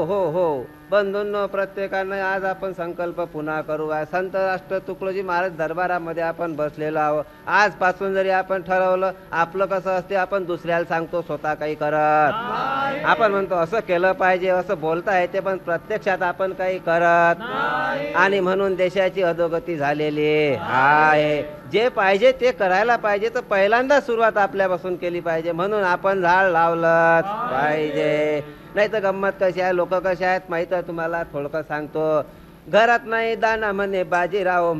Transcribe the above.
हो हो बंधूंनो, प्रत्येकानं आज आपण संकल्प पुन्हा करू. संत राष्ट्र तुकडोजी महाराज दरबारामध्ये आपण बसलेलो आहोत. आजपासून जरी आपण ठरवलं, आपलं कसं असते, आपण दुसऱ्याला सांगतो, स्वतः काही करत. आपण म्हणतो असं केलं पाहिजे, असं बोलता येते, पण प्रत्यक्षात आपण काही करत. आणि म्हणून देशाची अधोगती झालेली आहे. जे पाहिजे ते करायला पाहिजे, तर पहिल्यांदा सुरुवात आपल्यापासून केली पाहिजे. म्हणून आपण झाड लावलंच पाहिजे. नाही तर गंमत कशी आहे, लोक कसे आहेत माहित आहे तुम्हाला, थोडकं सांगतो. घरात नाही दाना म्हणे बाजीराव